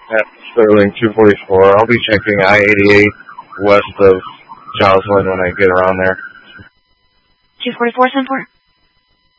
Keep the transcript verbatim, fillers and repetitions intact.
At Sterling two forty-four. I'll be checking I eighty-eight west of Joslin when I get around there. two forty-four, ten four.